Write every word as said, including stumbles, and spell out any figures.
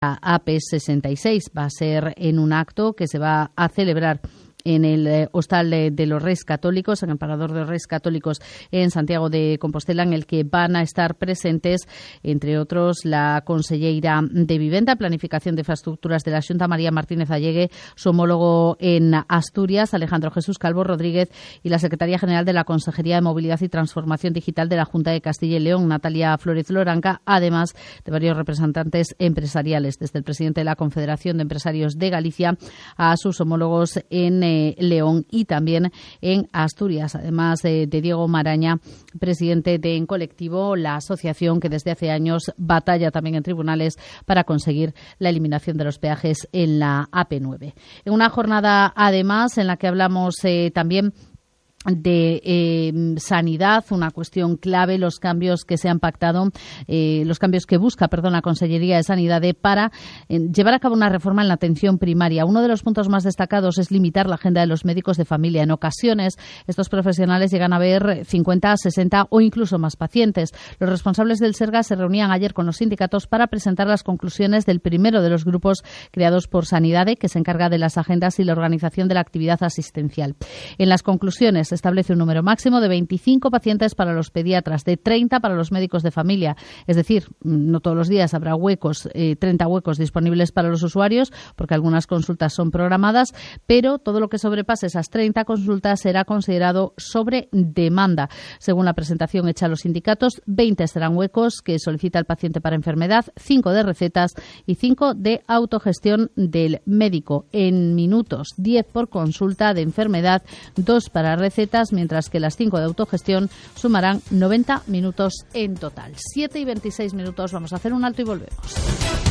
A P sesenta y seis. Va a ser en un acto que se va a celebrar en el eh, Hostal de, de los Reyes Católicos, en el Parador de los Reyes Católicos en Santiago de Compostela, en el que van a estar presentes, entre otros, la conselleira de Vivenda, Planificación de Infraestructuras de la Xunta, María Martínez Allegue, su homólogo en Asturias, Alejandro Jesús Calvo Rodríguez, y la Secretaria General de la Consejería de Movilidad y Transformación Digital de la Junta de Castilla y León, Natalia Flórez Loranca, además de varios representantes empresariales, desde el presidente de la Confederación de Empresarios de Galicia a sus homólogos en León y también en Asturias, además de, de Diego Maraña, presidente de En Colectivo, la asociación que desde hace años batalla también en tribunales para conseguir la eliminación de los peajes en la A P nueve. En una jornada, además, en la que hablamos eh, también de eh, sanidad, una cuestión clave, los cambios que se han pactado, eh, los cambios que busca, perdón, la Consellería de Sanidad para eh, llevar a cabo una reforma en la atención primaria. Uno de los puntos más destacados es limitar la agenda de los médicos de familia. En ocasiones, estos profesionales llegan a ver cincuenta, sesenta o incluso más pacientes. Los responsables del Sergas se reunían ayer con los sindicatos para presentar las conclusiones del primero de los grupos creados por Sanidade, que se encarga de las agendas y la organización de la actividad asistencial. En las conclusiones se establece un número máximo de veinticinco pacientes para los pediatras, de treinta para los médicos de familia. Es decir, no todos los días habrá huecos, eh, treinta huecos disponibles para los usuarios, porque algunas consultas son programadas, pero todo lo que sobrepase esas treinta consultas será considerado sobre demanda. Según la presentación hecha a los sindicatos, veinte serán huecos que solicita el paciente para enfermedad, cinco de recetas y cinco de autogestión del médico. En minutos, diez por consulta de enfermedad, dos para recetas, mientras que las cinco de autogestión sumarán noventa minutos en total. siete y veintiséis minutos, vamos a hacer un alto y volvemos.